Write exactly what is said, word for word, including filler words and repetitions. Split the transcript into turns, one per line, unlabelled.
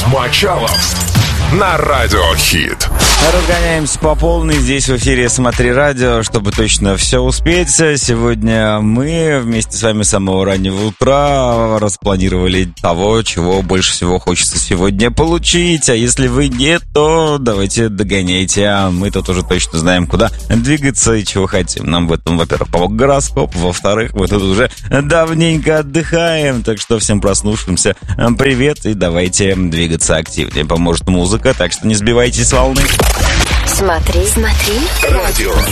с Мочалом на Радио Хит.
Разгоняемся по полной. Здесь в эфире «Смотри радио», чтобы точно все успеть. Сегодня мы вместе с вами с самого раннего утра распланировали того, чего больше всего хочется сегодня получить. А если вы нет, то давайте догоняйте. А мы тут уже точно знаем, куда двигаться и чего хотим. Нам в этом, во-первых, помог гороскоп. Во-вторых, мы тут уже давненько отдыхаем. Так что всем проснувшимся привет и давайте двигаться активнее. Поможет музыка, так что не сбивайтесь с волны.
Смотри, смотри.
Радио